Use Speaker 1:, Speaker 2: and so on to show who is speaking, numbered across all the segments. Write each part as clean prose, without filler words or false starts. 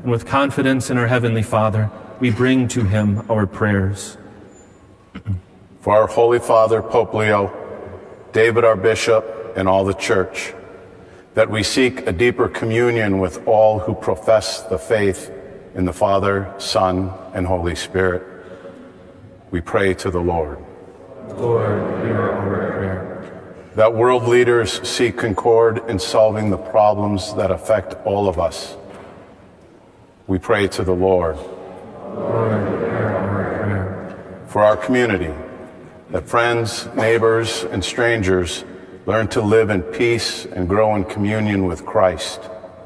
Speaker 1: and with confidence in our Heavenly Father, we bring to him our prayers.
Speaker 2: For our Holy Father, Pope Leo, David our Bishop, and all the Church, that we seek a deeper communion with all who profess the faith in the Father, Son, and Holy Spirit. We pray to the Lord.
Speaker 1: Lord, hear our prayer.
Speaker 2: That world leaders seek concord in solving the problems that affect all of us. We pray to the Lord.
Speaker 1: Lord, hear our prayer.
Speaker 2: For our community, that friends, neighbors, and strangers learn to live in peace and grow in communion with Christ.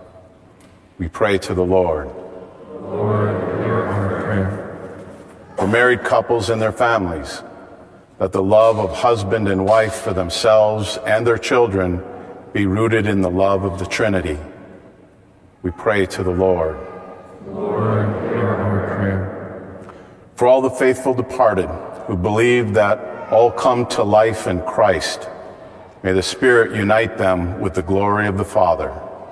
Speaker 2: We pray to the Lord.
Speaker 1: Lord, hear our prayer.
Speaker 2: For married couples and their families, that the love of husband and wife for themselves and their children be rooted in the love of the Trinity. We pray to the Lord.
Speaker 1: Lord, hear our prayer.
Speaker 2: For all the faithful departed who believe that all come to life in Christ, may the Spirit unite them with the glory of the Father.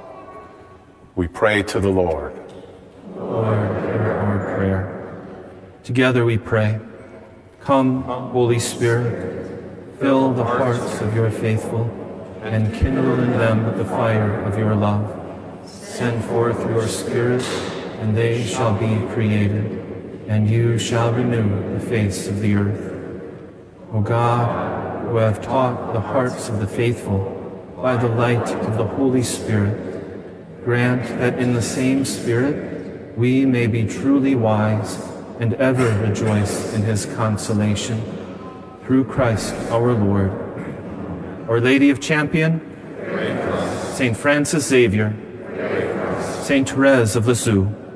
Speaker 2: We pray to the Lord.
Speaker 1: Lord, hear our prayer. Together we pray. Come, Holy Spirit, fill the hearts of your faithful, and kindle in them the fire of your love. Send forth your Spirit, and they shall be created, and you shall renew the face of the earth. O God, who have taught the hearts of the faithful by the light of the Holy Spirit, grant that in the same Spirit we may be truly wise and ever rejoice in his consolation. Through Christ our Lord. Our Lady of Champion, Saint Francis Xavier, Saint Therese of Lisieux,